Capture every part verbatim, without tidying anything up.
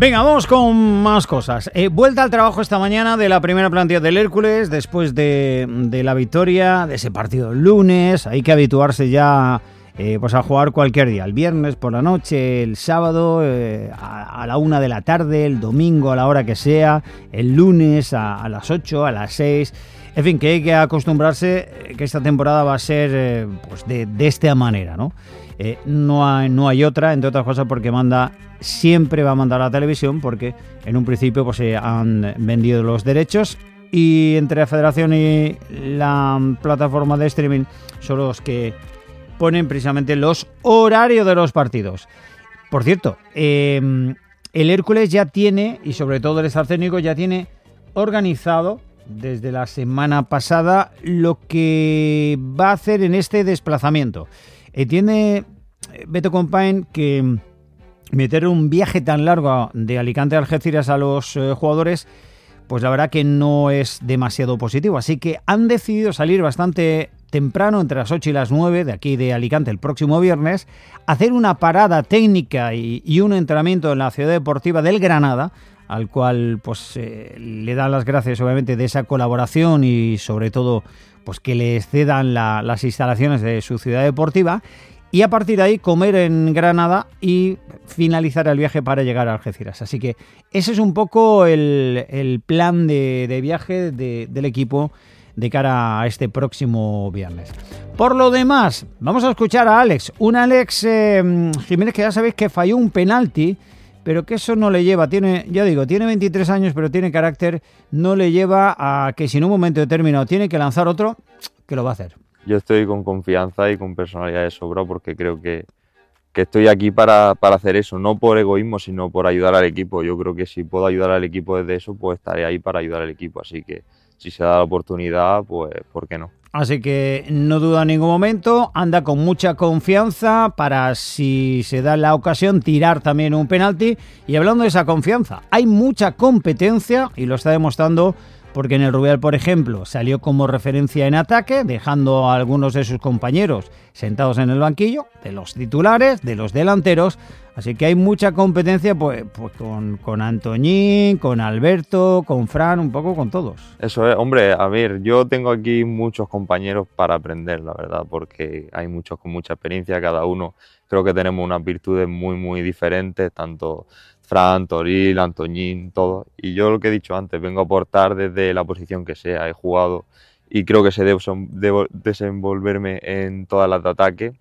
Venga, vamos con más cosas. Eh, vuelta al trabajo esta mañana de la primera plantilla del Hércules después de, de la victoria de ese partido el lunes. Hay que habituarse ya eh, pues a jugar cualquier día. El viernes por la noche, el sábado eh, a, a la una de la tarde, el domingo a la hora que sea, el lunes a, a las ocho, a las seis. En fin, que hay que acostumbrarse que esta temporada va a ser eh, pues de, de esta manera, ¿no? Eh, no, hay, no hay otra, entre otras cosas porque manda, siempre va a mandar a la televisión, porque en un principio pues se han vendido los derechos y entre la federación y la plataforma de streaming son los que ponen precisamente los horarios de los partidos. Por cierto, eh, el Hércules ya tiene, y sobre todo el staff técnico ya tiene organizado desde la semana pasada lo que va a hacer en este desplazamiento. Eh, tiene Beto Compain que meter un viaje tan largo de Alicante a Algeciras a los eh, jugadores, pues la verdad que no es demasiado positivo. Así que han decidido salir bastante temprano, entre las ocho y las nueve de aquí de Alicante el próximo viernes, hacer una parada técnica y, y un entrenamiento en la Ciudad Deportiva del Granada, al cual pues eh, le dan las gracias obviamente de esa colaboración y sobre todo pues que les cedan la, las instalaciones de su ciudad deportiva, y a partir de ahí comer en Granada y finalizar el viaje para llegar a Algeciras. Así que ese es un poco el, el plan de, de viaje de, del equipo de cara a este próximo viernes. Por lo demás, vamos a escuchar a Alex, un Alex eh, Jiménez que ya sabéis que falló un penalti, pero que eso no le lleva, tiene, ya digo, tiene veintitrés años, pero tiene carácter, no le lleva a que si en un momento determinado tiene que lanzar otro, que lo va a hacer. Yo estoy con confianza y con personalidad de sobra porque creo que, que estoy aquí para, para hacer eso, no por egoísmo, sino por ayudar al equipo. Yo creo que si puedo ayudar al equipo desde eso, pues estaré ahí para ayudar al equipo. Así que si se da la oportunidad, pues ¿por qué no? Así que no duda en ningún momento, anda con mucha confianza para, si se da la ocasión, tirar también un penalti. Y hablando de esa confianza, hay mucha competencia y lo está demostrando porque en el Rubial, por ejemplo, salió como referencia en ataque, dejando a algunos de sus compañeros sentados en el banquillo, de los titulares, de los delanteros. Así que hay mucha competencia pues, pues con, con Antoñín, con Alberto, con Fran, un poco con todos. Eso es, hombre, a ver, yo tengo aquí muchos compañeros para aprender, la verdad, porque hay muchos con mucha experiencia, cada uno creo que tenemos unas virtudes muy, muy diferentes, tanto Fran, Toril, Antoñín, todos. Y yo lo que he dicho antes, vengo a aportar desde la posición que sea, he jugado y creo que sé debo desenvolverme en todas las de ataque.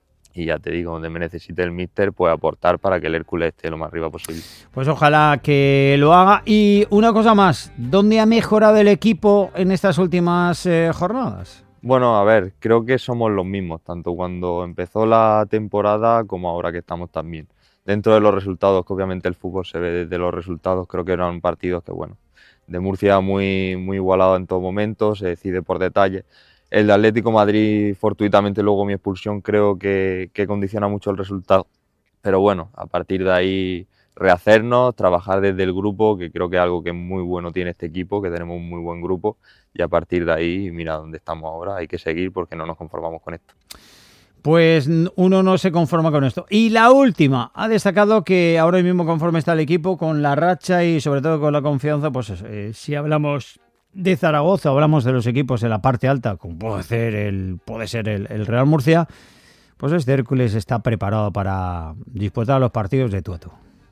Y ya te digo, donde me necesite el míster, pues aportar para que el Hércules esté lo más arriba posible. Pues ojalá que lo haga. Y una cosa más, ¿dónde ha mejorado el equipo en estas últimas eh, jornadas? Bueno, a ver, creo que somos los mismos, tanto cuando empezó la temporada como ahora que estamos también. Dentro de los resultados, que obviamente el fútbol se ve desde los resultados, creo que eran partidos que, bueno, de Murcia muy, muy igualado en todo momento, se decide por detalle. El de Atlético Madrid, fortuitamente luego mi expulsión, creo que, que condiciona mucho el resultado. Pero bueno, a partir de ahí rehacernos, trabajar desde el grupo, que creo que es algo que muy bueno tiene este equipo, que tenemos un muy buen grupo. Y a partir de ahí, mira dónde estamos ahora, hay que seguir porque no nos conformamos con esto. Pues uno no se conforma con esto. Y la última, ha destacado que ahora mismo conforme está el equipo, con la racha y sobre todo con la confianza, pues eh, si hablamos de Zaragoza, hablamos de los equipos en la parte alta, como puede ser el, puede ser el, el Real Murcia, pues este Hércules está preparado para disputar los partidos de tú a tú.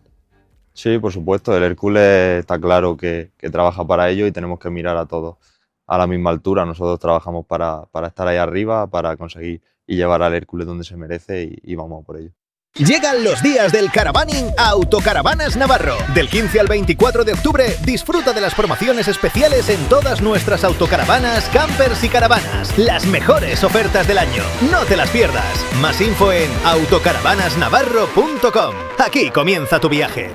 Sí, por supuesto, el Hércules está claro que, que trabaja para ello y tenemos que mirar a todos a la misma altura. Nosotros trabajamos para, para estar ahí arriba, para conseguir y llevar al Hércules donde se merece y, y vamos por ello. Llegan los días del caravaning a Autocaravanas Navarro. Del quince al veinticuatro de octubre, disfruta de las promociones especiales en todas nuestras autocaravanas, campers y caravanas. Las mejores ofertas del año. No te las pierdas. Más info en autocaravanas navarro punto com. Aquí comienza tu viaje.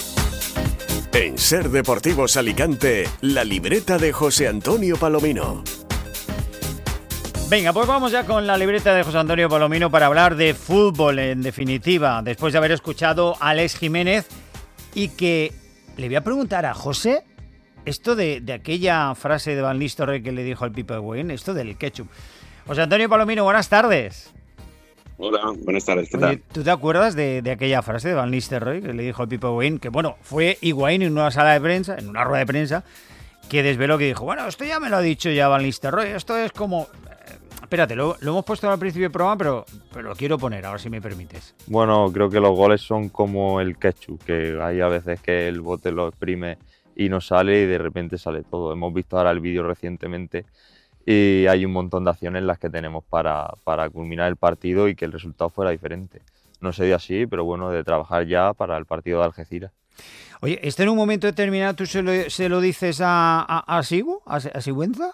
En Ser Deportivos Alicante, la libreta de José Antonio Palomino. Venga, pues vamos ya con la libreta de José Antonio Palomino para hablar de fútbol, en definitiva, después de haber escuchado a Alex Jiménez, y que le voy a preguntar a José esto de, de aquella frase de Van Nistelrooy que le dijo al Pipe Wayne, esto del ketchup. José Antonio Palomino, buenas tardes. Hola, buenas tardes, ¿qué Oye, tal? ¿tú te acuerdas de, de aquella frase de Van Nistelrooy que le dijo al Pipo Higuaín? Que bueno, fue Higuaín en una sala de prensa, en una rueda de prensa, que desveló que dijo, bueno, esto ya me lo ha dicho ya Van Nistelrooy, esto es como... eh, espérate, lo, lo hemos puesto al principio del programa, pero, pero lo quiero poner, ahora si me permites. Bueno, creo que los goles son como el ketchup, que hay a veces que el bote lo exprime y no sale y de repente sale todo. Hemos visto ahora el vídeo recientemente y hay un montón de acciones en las que tenemos para, para culminar el partido y que el resultado fuera diferente. No se dio así, pero bueno, de trabajar ya para el partido de Algeciras. Oye, ¿este en un momento determinado tú se lo, se lo dices a, a, a Sigu, a, a Sigüenza?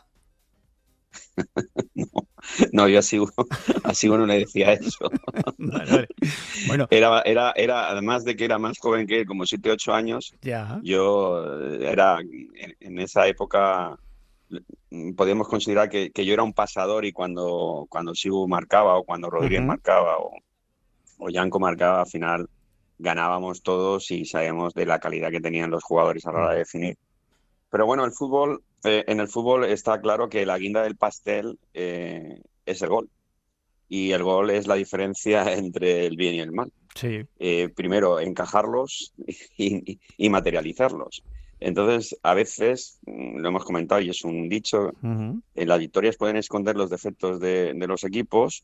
No, no, yo a Sigo, a Sigo no le decía eso. Vale, vale. Bueno, Era, era, era, además de que era más joven que él, como siete ocho años, ya. yo eh, era, en, en esa época, mm, podíamos considerar que, que yo era un pasador y cuando, cuando Sigo marcaba o cuando Rodríguez Ujú. marcaba o, o Yanko marcaba, al final ganábamos todos y sabíamos de la calidad que tenían los jugadores a la hora de definir. Pero bueno, el fútbol, eh, en el fútbol está claro que la guinda del pastel eh, es el gol. Y el gol es la diferencia entre el bien y el mal. Sí. Eh, primero, encajarlos y, y- y materializarlos. Entonces, a veces, mm, lo hemos comentado y es un dicho, Ujú. eh, las victorias pueden esconder los defectos de, de los equipos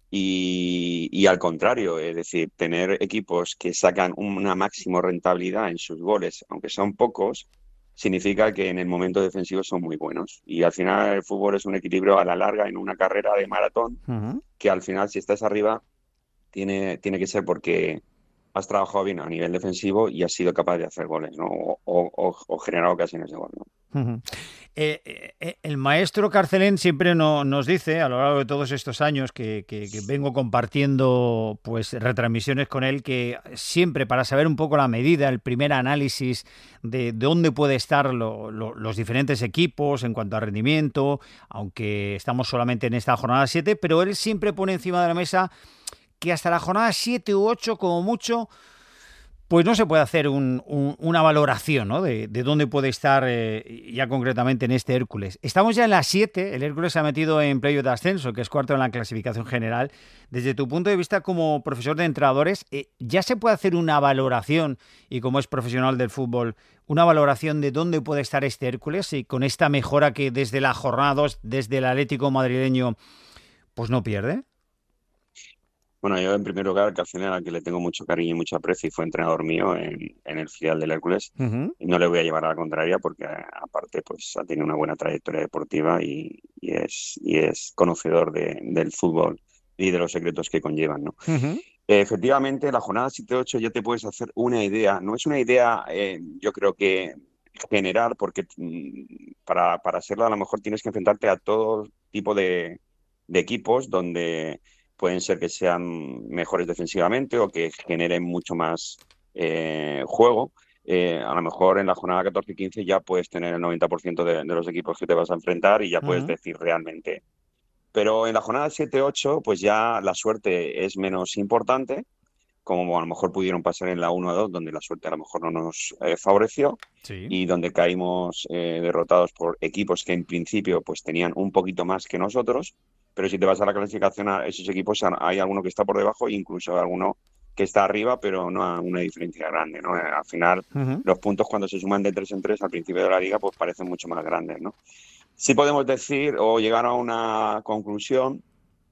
y, y al contrario, es decir, tener equipos que sacan una máxima rentabilidad en sus goles, aunque son pocos, significa que en el momento defensivo son muy buenos. Y al final el fútbol es un equilibrio a la larga en una carrera de maratón, Ujú. que al final si estás arriba tiene, tiene que ser porque has trabajado bien a nivel defensivo y has sido capaz de hacer goles, ¿no? O, o- o generar ocasiones de gol, ¿no? Ujú. Eh, eh, eh, el maestro Carcelén siempre no- nos dice, a lo largo de todos estos años que, que- que vengo compartiendo pues retransmisiones con él, que siempre para saber un poco la medida, el primer análisis de dónde puede estar lo- lo- los diferentes equipos en cuanto a rendimiento, aunque estamos solamente en esta jornada siete, pero él siempre pone encima de la mesa que hasta la jornada siete u ocho como mucho pues no se puede hacer un- un- una valoración, ¿no? de, de dónde puede estar eh, ya concretamente en este Hércules. Estamos ya en la siete, el Hércules se ha metido en playoff de ascenso, que es cuarto en la clasificación general. Desde tu punto de vista como profesor de entrenadores, eh, ¿ya se puede hacer una valoración, y como es profesional del fútbol, una valoración de dónde puede estar este Hércules y con esta mejora que desde la jornada dos, desde el Atlético madrileño, pues no pierde? Bueno, yo en primer lugar, que al final al que le tengo mucho cariño y mucho aprecio y fue entrenador mío en, en el filial del Hércules, Ujú. y no le voy a llevar a la contraria porque aparte pues ha tenido una buena trayectoria deportiva y, y es, y es conocedor de- del fútbol y de los secretos que conllevan, ¿no? Ujú. Eh, efectivamente, la jornada siete ocho ya te puedes hacer una idea, no es una idea, eh, yo creo que general, porque mm, para, para hacerla a lo mejor tienes que enfrentarte a todo tipo de, de equipos donde pueden ser que sean mejores defensivamente o que generen mucho más eh, juego. Eh, a lo mejor en la jornada catorce y quince ya puedes tener el noventa por ciento de, de los equipos que te vas a enfrentar y ya puedes Ujú. decir realmente. Pero en la jornada siete ocho, pues ya la suerte es menos importante, como a lo mejor pudieron pasar en la uno a dos, donde la suerte a lo mejor no nos eh, favoreció Sí. y donde caímos eh, derrotados por equipos que en principio pues tenían un poquito más que nosotros, pero si te vas a la clasificación a esos equipos hay alguno que está por debajo e incluso alguno que está arriba, pero no a una diferencia grande, ¿no? Al final Ujú. los puntos cuando se suman de tres en tres al principio de la liga pues parecen mucho más grandes, ¿no? Sí podemos decir o llegar a una conclusión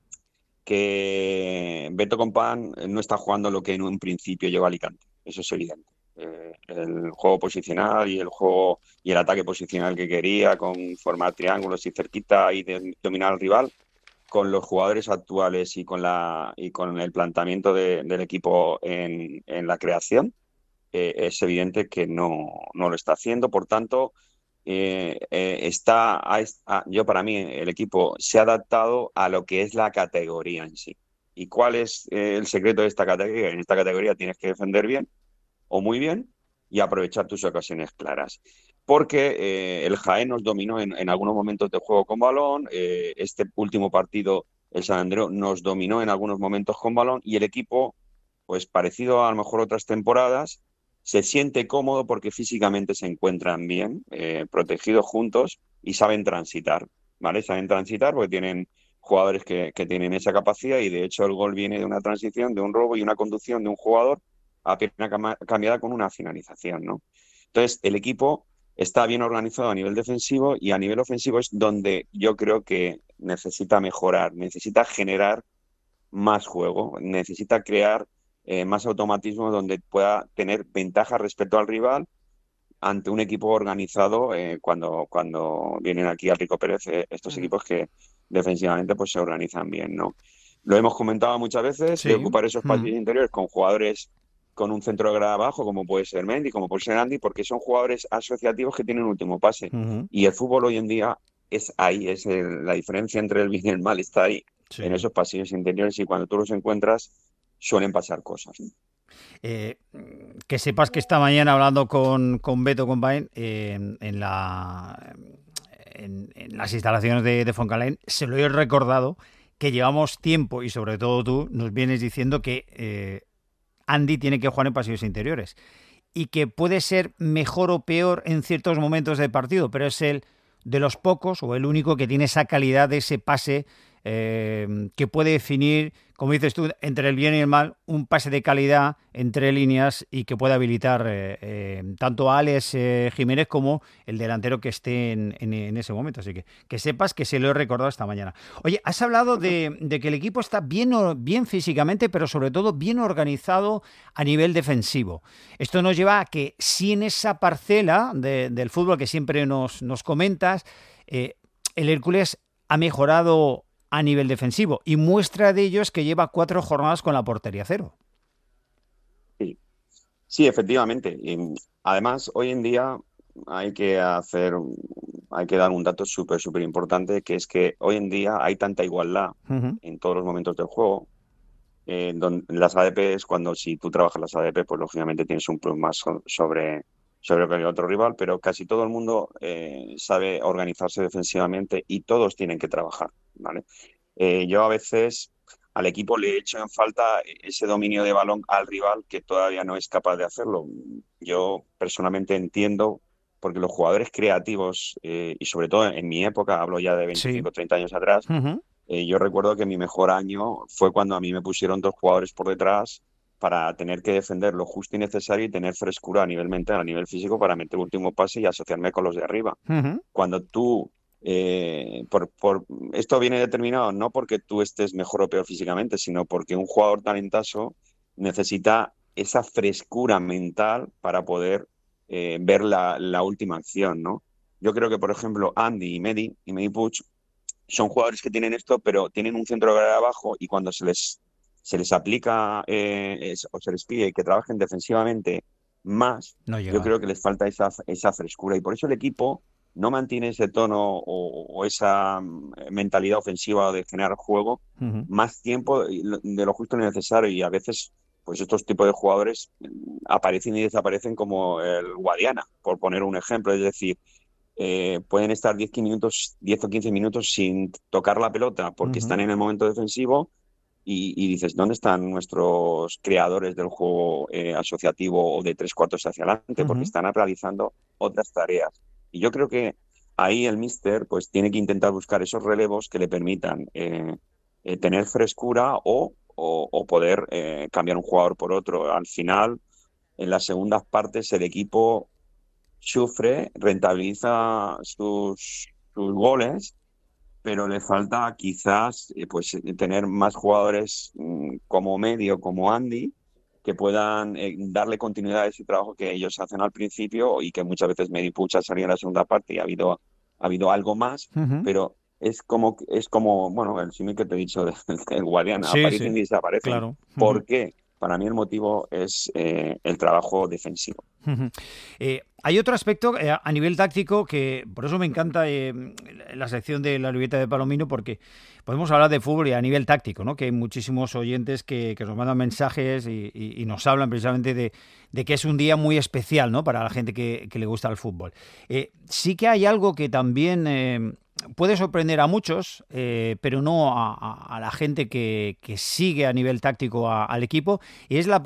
que Beto Compán no está jugando lo que en un principio llegó a Alicante. Eso es evidente. Eh, el juego posicional y el juego y el ataque posicional que quería, con formar triángulos y cerquita y de, dominar al rival, con los jugadores actuales y con la y con el planteamiento de, del equipo en, en la creación, eh, es evidente que no, no lo está haciendo. Por tanto, eh, eh, está a, a, yo para mí el equipo se ha adaptado a lo que es la categoría en sí. ¿Y cuál es eh, el secreto de esta categoría? En esta categoría tienes que defender bien o muy bien y aprovechar tus ocasiones claras. Porque eh, el Jaén nos dominó en, en algunos momentos de juego con balón, eh, este último partido, el San Andreu, nos dominó en algunos momentos con balón y el equipo, pues parecido a lo mejor otras temporadas, se siente cómodo porque físicamente se encuentran bien, eh, protegidos juntos y saben transitar, ¿vale? Saben transitar porque tienen jugadores que, que tienen esa capacidad y de hecho el gol viene de una transición, de un robo y una conducción de un jugador a pierna cam- cambiada con una finalización, ¿no? Entonces, el equipo está bien organizado a nivel defensivo y a nivel ofensivo es donde yo creo que necesita mejorar, necesita generar más juego, necesita crear eh, más automatismo donde pueda tener ventaja respecto al rival ante un equipo organizado eh, cuando, cuando vienen aquí a Rico Pérez, eh, estos Ujú. equipos que defensivamente pues se organizan bien, ¿no? Lo hemos comentado muchas veces, de Sí. ocupar esos Ujú. espacios interiores con jugadores con un centro de grada bajo, como puede ser Mendy, como puede ser Andy, porque son jugadores asociativos que tienen último pase. Ujú. Y el fútbol hoy en día es ahí, es el- la diferencia entre el bien y el mal está ahí, en Sí. esos pasillos interiores y cuando tú los encuentras suelen pasar cosas, ¿no? Eh, que sepas que esta mañana hablando con, con Beto Compain eh, en, en la, en, en las instalaciones de, de Foncalaén, se lo he recordado que llevamos tiempo y sobre todo tú nos vienes diciendo que eh, Andy tiene que jugar en pasillos interiores y que puede ser mejor o peor en ciertos momentos del partido, pero es el de los pocos o el único que tiene esa calidad de ese pase eh, que puede definir, como dices tú, entre el bien y el mal, un pase de calidad entre líneas y que puede habilitar eh, eh, tanto a Alex eh, Jiménez como el delantero que esté en, en, en ese momento. Así que que sepas que se lo he recordado esta mañana. Oye, has hablado de, de que el equipo está bien, bien físicamente, pero sobre todo bien organizado a nivel defensivo. Esto nos lleva a que si en esa parcela de, del fútbol que siempre nos, nos comentas, eh, el Hércules ha mejorado a nivel defensivo y muestra de ello es que lleva cuatro jornadas con la portería cero. Sí, sí, efectivamente. Y además, hoy en día hay que hacer, hay que dar un dato súper, súper importante, que es que hoy en día hay tanta igualdad Uh-huh. en todos los momentos del juego. Eh, donde, las A D P es cuando si tú trabajas las A D P, pues lógicamente tienes un plus más so- sobre, sobre cualquier otro rival, pero casi todo el mundo eh, sabe organizarse defensivamente y todos tienen que trabajar, ¿vale? Eh, yo a veces al equipo le echo en falta ese dominio de balón al rival que todavía no es capaz de hacerlo. Yo personalmente entiendo, porque los jugadores creativos, eh, y sobre todo en mi época, hablo ya de Sí. veinticinco treinta años atrás, Uh-huh. eh, yo recuerdo que mi mejor año fue cuando a mí me pusieron dos jugadores por detrás para tener que defender lo justo y necesario y tener frescura a nivel mental, a nivel físico, para meter el último pase y asociarme con los de arriba. Uh-huh. Cuando tú, eh, por, por, esto viene determinado no porque tú estés mejor o peor físicamente, sino porque un jugador talentoso necesita esa frescura mental para poder eh, ver la, la última acción, ¿no? Yo creo que, por ejemplo, Andy y Medi, y Medi Puig, son jugadores que tienen esto, pero tienen un centro de gravedad abajo y cuando se les, se les aplica eh, es, o se les pide que trabajen defensivamente más, No yo llegan. creo que les falta esa, esa frescura y por eso el equipo no mantiene ese tono o, o esa mentalidad ofensiva de generar juego Uh-huh. más tiempo de lo justo y necesario y a veces pues estos tipos de jugadores aparecen y desaparecen como el Guadiana, por poner un ejemplo, es decir, eh, pueden estar diez minutos, diez o quince minutos sin tocar la pelota porque Uh-huh. están en el momento defensivo y, y dices, ¿dónde están nuestros creadores del juego eh, asociativo o de tres cuartos hacia adelante? Porque Uh-huh. están realizando otras tareas. Y yo creo que ahí el míster pues tiene que intentar buscar esos relevos que le permitan eh, eh, tener frescura o, o, o poder eh, cambiar un jugador por otro. Al final, en las segundas partes, el equipo sufre, rentabiliza sus, sus goles, pero le falta quizás eh, pues tener más jugadores mm, como Medio, como Andy, que puedan eh, darle continuidad a ese trabajo que ellos hacen al principio y que muchas veces Medi Puig ha salido en la segunda parte y ha habido, ha habido algo más, Uh-huh. pero es como, es como bueno, el símil que te he dicho del de, Guadiana, Sí, aparecen sí, y desaparecen. claro. Uh-huh. ¿Por qué? Para mí el motivo es eh, el trabajo defensivo. Uh-huh. Eh, hay otro aspecto eh, a nivel táctico que por eso me encanta eh, la sección de la libreta de Palomino, porque podemos hablar de fútbol y a nivel táctico, ¿no? Que hay muchísimos oyentes que, que nos mandan mensajes y, y, y nos hablan precisamente de, de que es un día muy especial, ¿no? Para la gente que, que le gusta el fútbol. Eh, sí que hay algo que también eh, puede sorprender a muchos, eh, pero no a, a, a la gente que, que sigue a nivel táctico a, al equipo, y es la